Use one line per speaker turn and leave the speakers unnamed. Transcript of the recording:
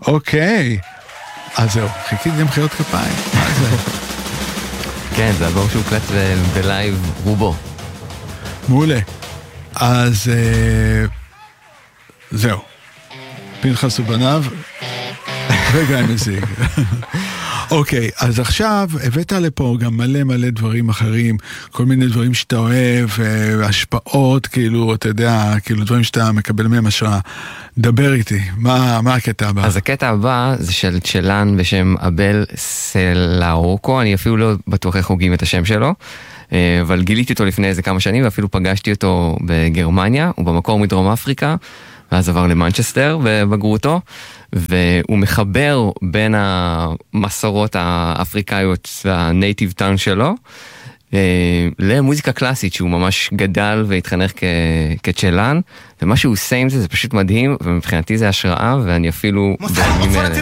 אוקיי, אז זהו, חיכיתי למחיאות כפיים, מה זה?
כן, זה אלבום שהוא קלט בלייב רובו.
מעולה. אז זהו, פנחס ובניו וגיא מזיג. אוקיי, אז עכשיו הבאת לפה גם מלא דברים אחרים, כל מיני דברים שאתה אוהב, השפעות, כאילו, אתה יודע, כאילו דברים שאתה מקבל מהם השראה. דבר איתי, מה הקטע הבא?
אז הקטע הבא זה של צ'לן בשם אבל סלאורוקו, אני אפילו לא בטוח איך הוגים את השם שלו, אבל גיליתי אותו לפני איזה כמה שנים, ואפילו פגשתי אותו בגרמניה, הוא במקור מדרום אפריקה, ואז עבר למנצ'סטר בבגרותו, והוא מחבר בין המסורות האפריקאיות והנייטיב טאון שלו, למוזיקה קלאסית, שהוא ממש גדל והתחנך כצ'לן, ומה שהוא עושה עם זה פשוט מדהים, ומבחינתי זה השראה, ואני אפילו בימים האלה